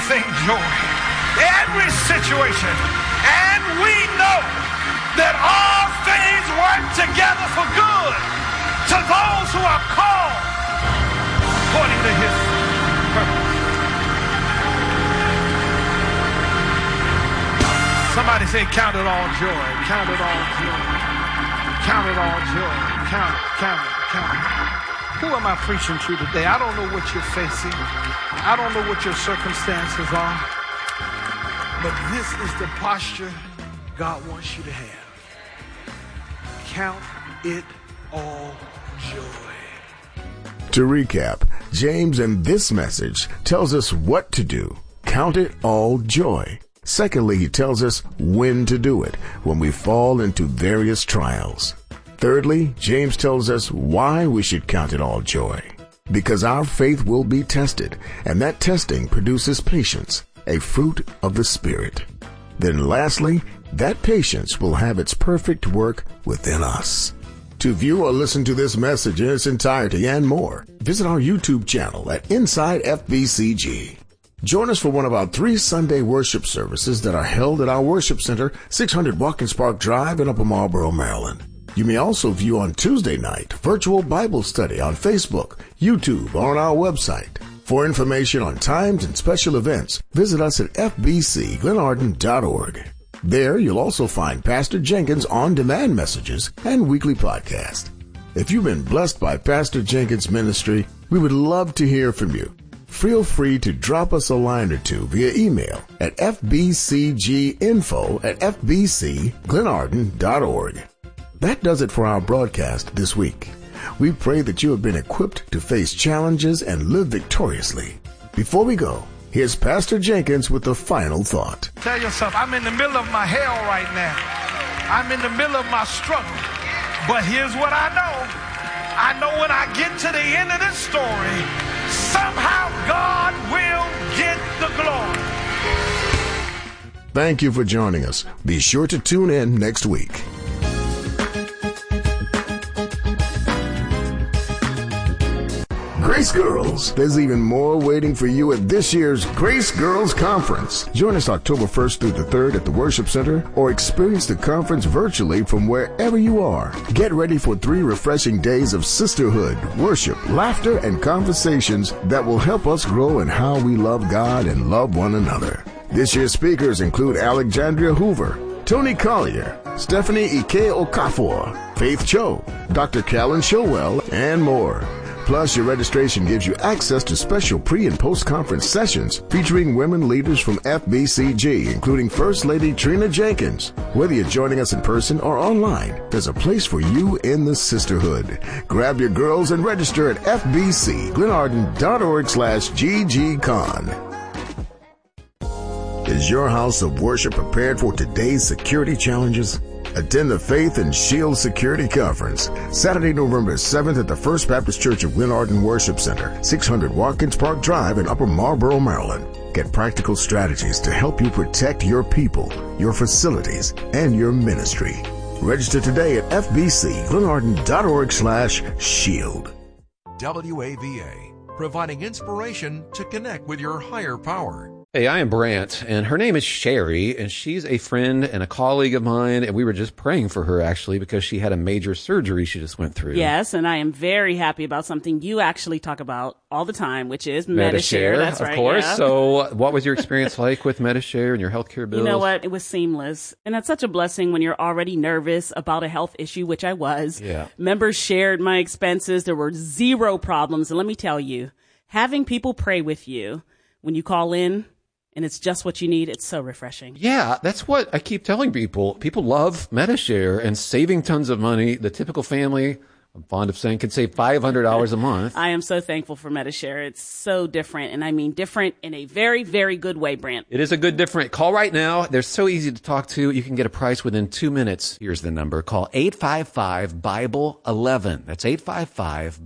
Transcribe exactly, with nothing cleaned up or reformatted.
everything joy, every situation. And we know that all things work together for good to those who are called according to his purpose. Somebody say, count it all joy, count it all joy, count it all joy, count it, count it, count it. Who am I preaching to today? I don't know what you're facing. I don't know what your circumstances are. But this is the posture God wants you to have. Count it all joy. To recap, James in this message tells us what to do. Count it all joy. Secondly, he tells us when to do it, when we fall into various trials. Thirdly, James tells us why we should count it all joy. Because our faith will be tested, and that testing produces patience, a fruit of the Spirit. Then lastly, that patience will have its perfect work within us. To view or listen to this message in its entirety and more, visit our YouTube channel at Inside F B C G. Join us for one of our three Sunday worship services that are held at our worship center, six hundred Watkins Park Drive in Upper Marlboro, Maryland. You may also view on Tuesday night virtual Bible study on Facebook, YouTube, or on our website. For information on times and special events, visit us at f b c glenarden dot org. There, you'll also find Pastor Jenkins' on-demand messages and weekly podcast. If you've been blessed by Pastor Jenkins' ministry, we would love to hear from you. Feel free to drop us a line or two via email at f b c g info at f b c glenarden dot org. That does it for our broadcast this week. We pray that you have been equipped to face challenges and live victoriously. Before we go, here's Pastor Jenkins with the final thought. Tell yourself, I'm in the middle of my hell right now. I'm in the middle of my struggle. But here's what I know. I know when I get to the end of this story, somehow God will get the glory. Thank you for joining us. Be sure to tune in next week. Grace Girls, there's even more waiting for you at this year's Grace Girls Conference. Join us October first through the third at the Worship Center or experience the conference virtually from wherever you are. Get ready for three refreshing days of sisterhood, worship, laughter, and conversations that will help us grow in how we love God and love one another. This year's speakers include Alexandria Hoover, Tony Collier, Stephanie Ike Okafor, Faith Cho, Doctor Callan Showell, and more. Plus, your registration gives you access to special pre- and post-conference sessions featuring women leaders from F B C G, including First Lady Trina Jenkins. Whether you're joining us in person or online, there's a place for you in the sisterhood. Grab your girls and register at f b c glenarden dot org slash g g con. Is your house of worship prepared for today's security challenges? Attend the Faith and Shield Security Conference, Saturday, November seventh at the First Baptist Church of Glenarden Worship Center, six hundred Watkins Park Drive in Upper Marlboro, Maryland. Get practical strategies to help you protect your people, your facilities, and your ministry. Register today at f b c glenarden dot org slash shield. W A V A, providing inspiration to connect with your higher power. Hey, I am Brant, and her name is Sherry, and she's a friend and a colleague of mine, and we were just praying for her, actually, because she had a major surgery she just went through. Yes, and I am very happy about something you actually talk about all the time, which is Medi-Share. Medi-Share, That's of right, course. yeah. So what was your experience like with Medi-Share and your healthcare bills? You know what? It was seamless, and that's such a blessing when you're already nervous about a health issue, which I was. Yeah. Members shared my expenses. There were zero problems, and let me tell you, having people pray with you when you call in, and it's just what you need. It's so refreshing. Yeah, that's what I keep telling people. People love Medi-Share and saving tons of money. The typical family, I'm fond of saying, can save five hundred dollars a month. I am so thankful for Medi-Share. It's so different, and I mean different in a very, very good way, Brant. It is a good different. Call right now. They're so easy to talk to. You can get a price within two minutes. Here's the number. Call eight five five, Bible eleven. That's eight five five,